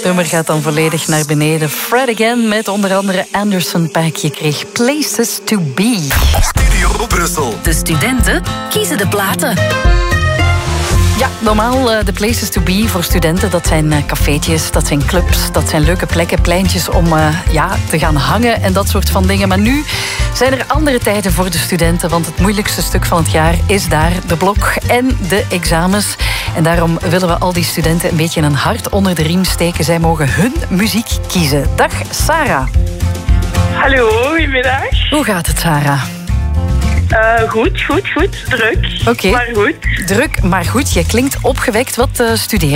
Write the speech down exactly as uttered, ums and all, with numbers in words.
nummer gaat dan volledig naar beneden. Fred Again met onder andere Anderson .Paak. Je kreeg Places to Be. Studio Brussel. De studenten kiezen de platen. Ja, normaal uh, de places to be voor studenten, dat zijn uh, cafeetjes, dat zijn clubs, dat zijn leuke plekken, pleintjes om uh, ja, te gaan hangen en dat soort van dingen. Maar nu zijn er andere tijden voor de studenten, want het moeilijkste stuk van het jaar is daar de blok en de examens. En daarom willen we al die studenten een beetje een hart onder de riem steken. Zij mogen hun muziek kiezen. Dag, Sarah. Hallo, goedemiddag. Hoe gaat het, Sarah? Uh, goed, goed, goed. Druk, Oké. maar goed. Druk, maar goed. Je klinkt opgewekt. Wat uh, studeer